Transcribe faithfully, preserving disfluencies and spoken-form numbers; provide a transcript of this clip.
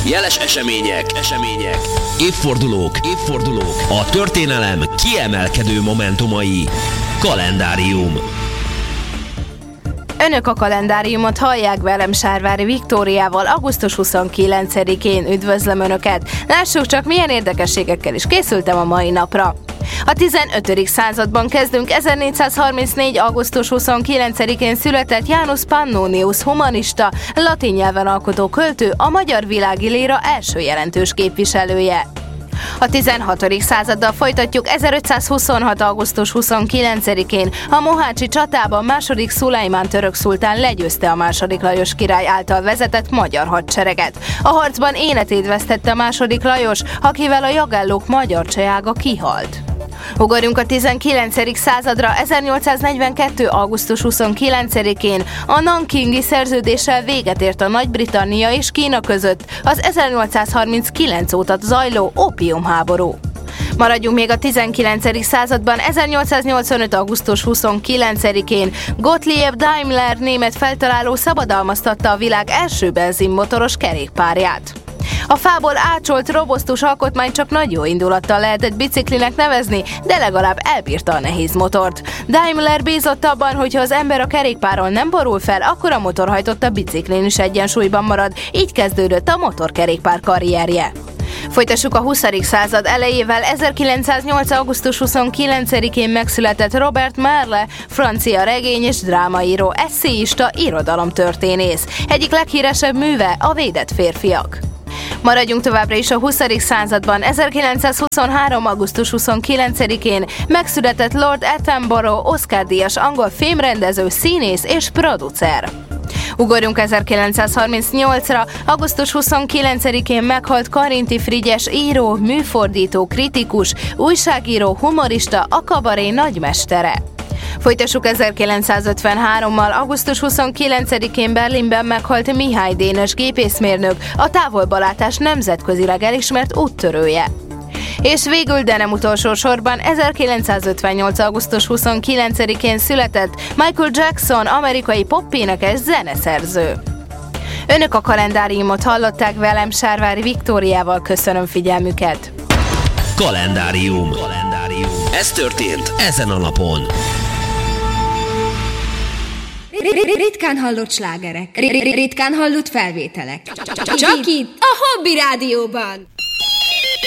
Jeles események, események, évfordulók, évfordulók, a történelem kiemelkedő momentumai. Kalendárium. Önök a kalendáriumot hallják, velem Sárvári Viktóriával. augusztus huszonkilencedikén üdvözlöm Önöket. Lássuk csak, milyen érdekességekkel is készültem a mai napra. A tizenötödik században kezdünk. ezernégyszázharmincnégy. augusztus huszonkilencedikén született Janus Pannonius, humanista, latin nyelven alkotó költő, a magyar világi líra első jelentős képviselője. A tizenhatodik századdal folytatjuk. ezerötszázhuszonhat. augusztus huszonkilencedikén a mohácsi csatában második Szulajmán török szultán legyőzte a második Lajos király által vezetett magyar hadsereget. A harcban életét vesztette a második Lajos, akivel a Jagellók magyar csajága kihalt. Ugorjunk a tizenkilencedik századra. ezernyolcszáznegyvenkettő. augusztus huszonkilencedikén a Nankingi szerződéssel véget ért a Nagy-Britannia és Kína között az ezernyolcszázharminckilenc óta zajló ópiumháború. Maradjunk még a tizenkilencedik században. ezernyolcszáznyolcvanöt. augusztus huszonkilencedikén Gottlieb Daimler német feltaláló szabadalmaztatta a világ első benzinmotoros kerékpárját. A fából ácsolt, robosztus alkotmány csak nagy jó indulattal lehetett biciklinek nevezni, de legalább elbírta a nehéz motort. Daimler bízott abban, hogy ha az ember a kerékpáron nem borul fel, akkor a motorhajtotta biciklin is egyensúlyban marad, így kezdődött a motorkerékpár karrierje. Folytassuk a huszadik század elejével. ezerkilencszáznyolc. augusztus huszonkilencedikén megszületett Robert Merle, francia regény- és drámaíró, esszéista, irodalomtörténész. Egyik leghíresebb műve a Védett férfiak. Maradjunk továbbra is a huszadik században. ezerkilencszázhuszonhárom. augusztus huszonkilencedikén megszületett Lord Attenborough, Oscar-díjas angol filmrendező, színész és producer. Ugorjunk ezerkilencszázharmincnyolcra. augusztus huszonkilencedikén meghalt Karinti Frigyes író, műfordító, kritikus, újságíró, humorista, a kabaré nagymestere. Folytassuk ezerkilencszázötvenhárommal. augusztus huszonkilencedikén Berlinben meghalt Mihály Dénes gépészmérnök, a távolbalátás nemzetközileg elismert úttörője. És végül, de nem utolsó sorban, ezerkilencszázötvennyolc. augusztus huszonkilencedikén született Michael Jackson, amerikai pop-énekes, zeneszerző. Önök a kalendáriumot hallották, velem Sárvári Viktóriával. Köszönöm figyelmüket. Kalendárium. Kalendárium. Ez történt ezen a napon. Ritkán hallott slágerek, ritkán hallott felvételek. Csak itt, a Hobby Rádióban.